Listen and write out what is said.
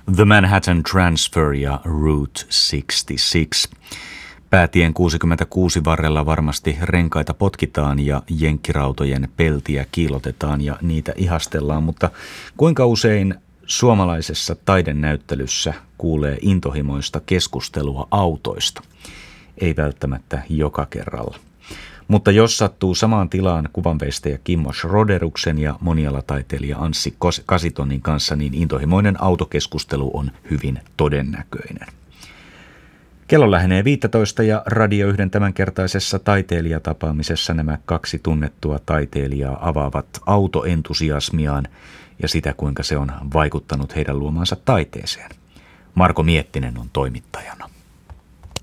The Manhattan Transfer ja Route 66. Päätien 66 varrella varmasti renkaita potkitaan ja jenkkirautojen peltiä kiilotetaan ja niitä ihastellaan, mutta kuinka usein suomalaisessa taidenäyttelyssä kuulee intohimoista keskustelua autoista? Ei välttämättä joka kerralla. Mutta jos sattuu samaan tilaan kuvanveistäjä Kimmo Schroderuksen ja monialataiteilija Anssi Kasitonin kanssa, niin intohimoinen autokeskustelu on hyvin todennäköinen. Kello lähenee 15 ja Radio 1 tämänkertaisessa taiteilijatapaamisessa nämä kaksi tunnettua taiteilijaa avaavat autoentusiasmiaan ja sitä, kuinka se on vaikuttanut heidän luomaansa taiteeseen. Marko Miettinen on toimittajana.